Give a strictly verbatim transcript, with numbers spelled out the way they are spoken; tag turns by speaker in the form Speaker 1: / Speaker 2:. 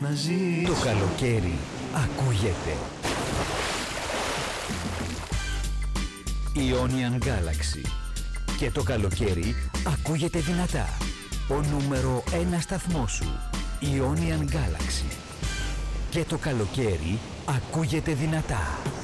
Speaker 1: να ζεις.
Speaker 2: Το καλοκαίρι ακούγεται. Ionian Galaxy. Και το καλοκαίρι ακούγεται δυνατά. Ο νούμερο ένα σταθμός σου. Ionian Galaxy. Και το καλοκαίρι ακούγεται δυνατά.